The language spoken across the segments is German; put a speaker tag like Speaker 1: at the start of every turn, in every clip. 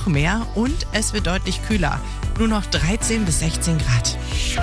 Speaker 1: noch mehr und es wird deutlich kühler. Nur noch 13 bis 16 Grad.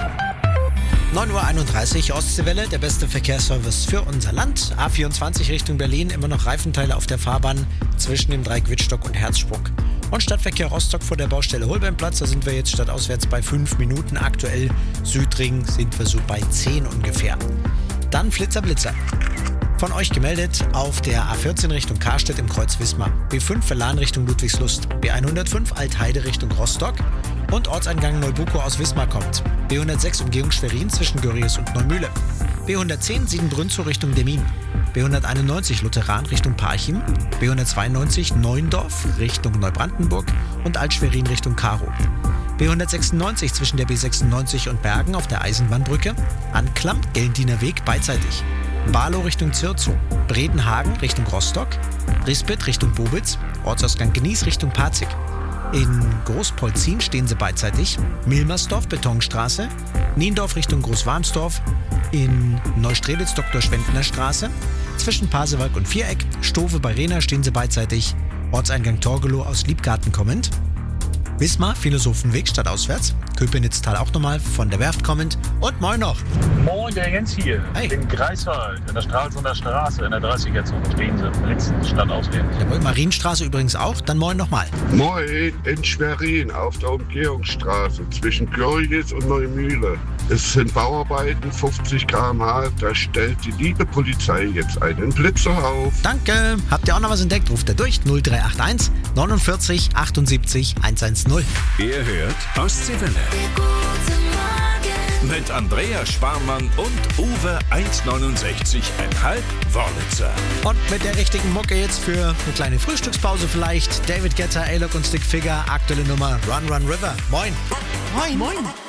Speaker 2: 9.31 Uhr, Ostseewelle, der beste Verkehrsservice für unser Land. A24 Richtung Berlin, immer noch Reifenteile auf der Fahrbahn zwischen dem Dreieck Wittstock und Herzsprung. Und Stadtverkehr Rostock vor der Baustelle Holbeinplatz, da sind wir jetzt stadtauswärts bei 5 Minuten. Aktuell Südring sind wir so bei 10 ungefähr. Dann Blitzer. Von euch gemeldet auf der A14 Richtung Karstedt im Kreuz Wismar, B5 Verlan Richtung Ludwigslust, B105 Altheide Richtung Rostock und Ortseingang Neubuko aus Wismar kommt, B106 Umgehung Schwerin zwischen Görries und Neumühle, B110 Siedenbrünzow Richtung Demmin, B191 Lutheran Richtung Parchim, B192 Neuendorf Richtung Neubrandenburg und Alt-Schwerin Richtung Karow. B196 zwischen der B96 und Bergen auf der Eisenbahnbrücke, Anklam, Ellendiener Weg beidseitig. Barlow Richtung Zirzow, Bredenhagen Richtung Rostock, Rispet Richtung Bobitz, Ortsausgang Gnies Richtung Parzig. In Großpolzin stehen sie beidseitig, Milmersdorf Betonstraße, Niendorf Richtung Großwarmsdorf, in Neustrelitz Dr. Schwendner Straße, zwischen Pasewalk und Viereck, Stowe bei Rehna stehen sie beidseitig, Ortseingang Torgelow aus Liebgarten kommend, Wismar, Philosophenweg stadtauswärts, Köpenitztal auch nochmal von der Werft kommend und moin noch.
Speaker 3: Moin, der Jens hier.
Speaker 2: Hey.
Speaker 3: In Greifswald, in der Stralsunder Straße, in der 30er-Zone stehen sie, blitzen stadtauswärts.
Speaker 2: Jawohl, Marienstraße übrigens auch, dann moin nochmal.
Speaker 4: Moin, in Schwerin auf der Umgehungsstraße zwischen Görries und Neumühle. Es sind Bauarbeiten, 50 km/h, da stellt die liebe Polizei jetzt einen Blitzer auf.
Speaker 2: Danke, habt ihr auch noch was entdeckt, ruft er durch 0381 49 78 110.
Speaker 5: Ihr hört Ostseewelle. Mit Andrea Sparmann und Uwe 1,69,5 Wörlitzer.
Speaker 2: Und mit der richtigen Mucke jetzt für eine kleine Frühstückspause vielleicht. David Guetta, A-Lock und Stick Figure, aktuelle Nummer Run Run River. Moin.
Speaker 1: Moin.